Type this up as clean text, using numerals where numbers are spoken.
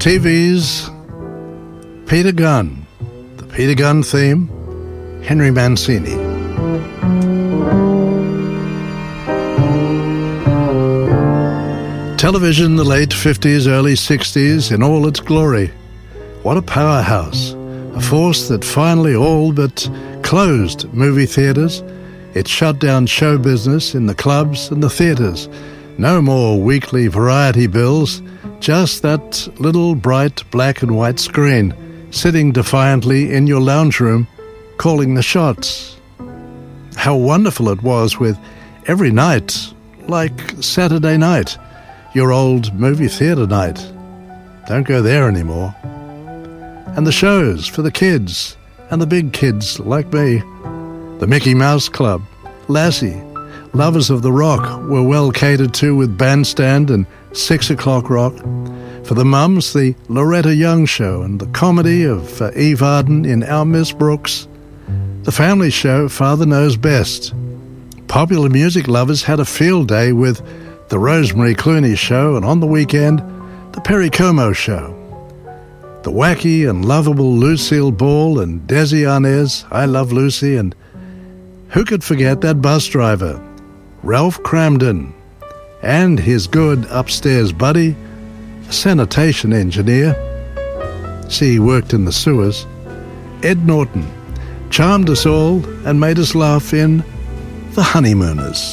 TV's Peter Gunn, the Peter Gunn theme, Henry Mancini. Television, the late 50s, early 60s, in all its glory. What a powerhouse, a force that finally all but closed movie theaters. It shut down show business in the clubs and the theaters. No more weekly variety bills, just that little bright black and white screen sitting defiantly in your lounge room, calling the shots. How wonderful it was with every night, like Saturday night, your old movie theater night. Don't go there anymore. And the shows for the kids and the big kids like me. The Mickey Mouse Club, Lassie, Lovers of the Rock were well catered to with Bandstand and 6 o'clock rock. For the mums, the Loretta Young Show and the comedy of Eve Arden in Our Miss Brooks. The family show, Father Knows Best. Popular music lovers had a field day with the Rosemary Clooney Show, and on the weekend, the Perry Como Show. The wacky and lovable Lucille Ball and Desi Arnaz, I Love Lucy, and who could forget that bus driver, Ralph Cramden, and his good upstairs buddy, a sanitation engineer. See, he worked in the sewers. Ed Norton charmed us all and made us laugh in The Honeymooners.